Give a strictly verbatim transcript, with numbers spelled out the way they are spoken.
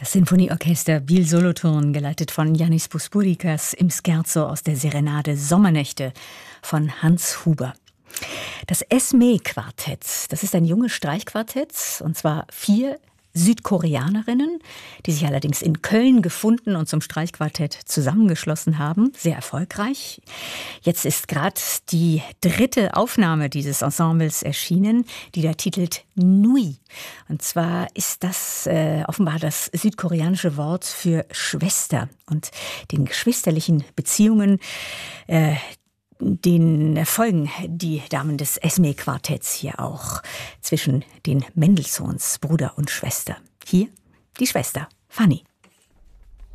Das Sinfonieorchester Biel-Solothurn, geleitet von Yannis Puspurikas im Scherzo aus der Serenade Sommernächte von Hans Huber. Das Esmé-Quartett, das ist ein junges Streichquartett, und zwar vier Südkoreanerinnen, die sich allerdings in Köln gefunden und zum Streichquartett zusammengeschlossen haben. Sehr erfolgreich. Jetzt ist gerade die dritte Aufnahme dieses Ensembles erschienen, die da titelt Nui. Und zwar ist das äh, offenbar das südkoreanische Wort für Schwester. Und den geschwisterlichen Beziehungen, äh, den folgen die Damen des Esmé-Quartetts hier auch zwischen den Mendelssohns, Bruder und Schwester. Hier die Schwester Fanny.